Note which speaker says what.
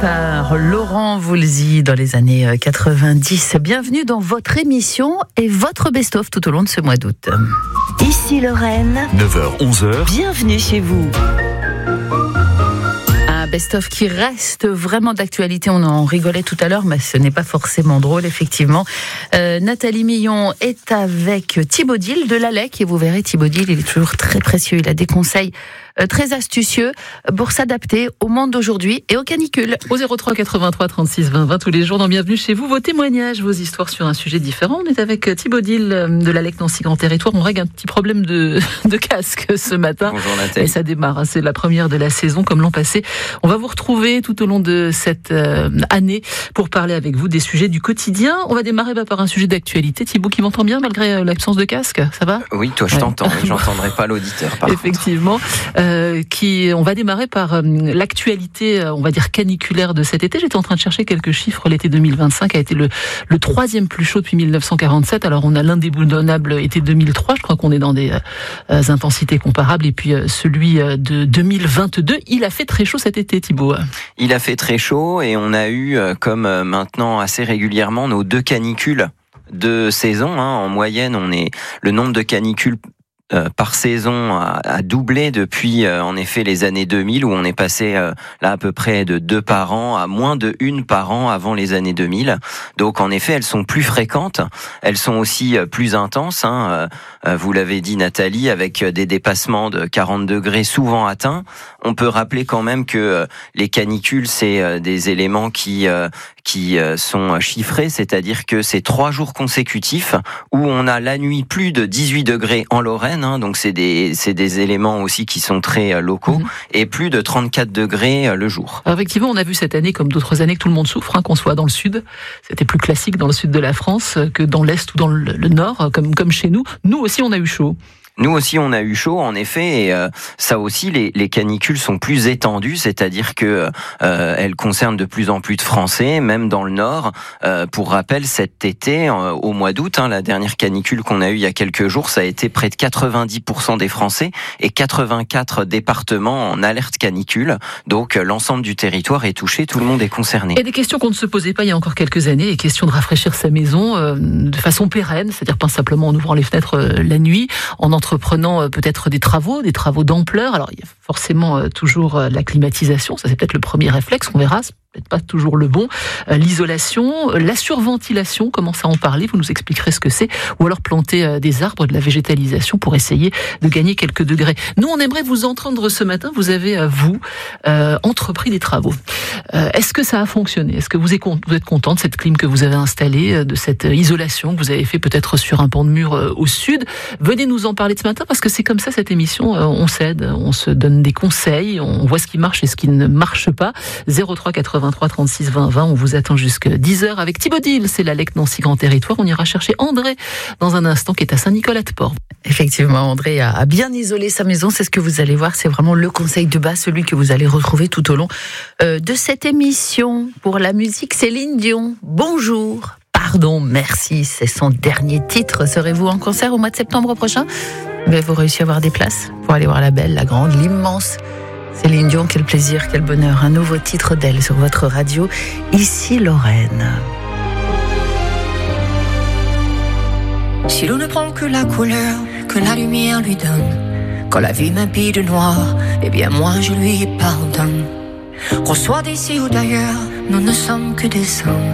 Speaker 1: Par Laurent Voulzy dans les années 90. Bienvenue dans votre émission et votre best-of tout au long de ce mois d'août.
Speaker 2: Ici Lorraine,
Speaker 3: 9h-11h,
Speaker 2: bienvenue chez vous.
Speaker 1: Un best-of qui reste vraiment d'actualité. On en rigolait tout à l'heure, mais ce n'est pas forcément drôle, effectivement. Nathalie Millon est avec Thibaut Dil de l'ALEC et vous verrez, Thibaut Dil, il est toujours très précieux. Il a des conseils très astucieux pour s'adapter au monde d'aujourd'hui et aux canicules.
Speaker 4: Au 03 83 36 20 20 tous les jours dans Bienvenue chez vous, vos témoignages, vos histoires sur un sujet différent. On est avec Thibaut Dil de l'ALEC Nancy Grand Territoire. On règle un petit problème de casque ce matin.
Speaker 3: Bonjour Nathalie.
Speaker 4: Et ça démarre, c'est la première de la saison comme l'an passé. On va vous retrouver tout au long de cette année pour parler avec vous des sujets du quotidien. On va démarrer par un sujet d'actualité. Thibaut qui m'entend bien malgré l'absence de casque, ça va ?
Speaker 3: Oui, toi je t'entends, mais j'entendrai pas l'auditeur.
Speaker 4: Effectivement. On va démarrer par l'actualité, on va dire caniculaire de cet été. J'étais en train de chercher quelques chiffres. L'été 2025 a été le troisième plus chaud depuis 1947. Alors on a l'indéboulonnable été 2003. Je crois qu'on est dans des intensités comparables. Et puis celui de 2022, il a fait très chaud cet été, Thibaut.
Speaker 3: Il a fait très chaud et on a eu, comme maintenant assez régulièrement, nos 2 canicules de saison. En moyenne, le nombre de canicules par saison a doublé depuis en effet les années 2000 où on est passé là à peu près de 2 par an à moins de 1 par an avant les années 2000. Donc en effet elles sont plus fréquentes, elles sont aussi plus intenses. Vous l'avez dit Nathalie, avec des dépassements de 40 degrés souvent atteints. On peut rappeler quand même que les canicules c'est des éléments qui sont chiffrés, c'est-à-dire que c'est 3 jours consécutifs où on a la nuit plus de 18 degrés en Lorraine, donc c'est des éléments aussi qui sont très locaux, et plus de 34 degrés le jour.
Speaker 4: Alors effectivement, on a vu cette année, comme d'autres années, que tout le monde souffre, qu'on soit dans le sud. C'était plus classique dans le sud de la France que dans l'est ou dans le nord, comme chez nous. Nous aussi, on a eu chaud.
Speaker 3: Nous aussi, on a eu chaud, en effet, et ça aussi, les canicules sont plus étendues, c'est-à-dire que elles concernent de plus en plus de Français, même dans le Nord. Pour rappel, cet été, au mois d'août, la dernière canicule qu'on a eue il y a quelques jours, ça a été près de 90% des Français et 84 départements en alerte canicule. Donc, l'ensemble du territoire est touché, tout le monde est concerné.
Speaker 4: Et des questions qu'on ne se posait pas il y a encore quelques années, les questions de rafraîchir sa maison de façon pérenne, c'est-à-dire pas simplement en ouvrant les fenêtres la nuit, en entreprenant peut-être des travaux d'ampleur. Alors il y a forcément toujours la climatisation, ça c'est peut-être le premier réflexe, on verra, c'est peut-être pas toujours le bon. L'isolation, la surventilation, commence à en parler, vous nous expliquerez ce que c'est, ou alors planter des arbres, de la végétalisation pour essayer de gagner quelques degrés. Nous, on aimerait vous entendre ce matin, vous avez, entrepris des travaux. Est-ce que ça a fonctionné ? Est-ce que vous êtes content de cette clim que vous avez installée, de cette isolation que vous avez fait peut-être sur un pan de mur au sud ? Venez nous en parler ce matin, parce que c'est comme ça cette émission, on s'aide, on se donne des conseils, on voit ce qui marche et ce qui ne marche pas. 03 83 36 20 20, on vous attend jusqu'à 10h avec Thibaut Dil, c'est l'ALEC Nancy Grand Territoire. On ira chercher André dans un instant qui est à Saint-Nicolas-de-Port.
Speaker 1: Effectivement, André a bien isolé sa maison, c'est ce que vous allez voir, c'est vraiment le conseil de base, celui que vous allez retrouver tout au long de cette émission. Pour la musique, Céline Dion, bonjour. Pardon, merci, c'est son dernier titre. Serez-vous en concert au mois de septembre prochain ? Avez-vous réussi à avoir des places pour aller voir la belle, la grande, l'immense Céline Dion? Quel plaisir, quel bonheur. Un nouveau titre d'elle sur votre radio, Ici Lorraine.
Speaker 5: Si l'on ne prend que la couleur que la lumière lui donne, quand la vie m'habille de noir, eh bien moi je lui pardonne. Qu'on soit d'ici ou d'ailleurs, nous ne sommes que des hommes.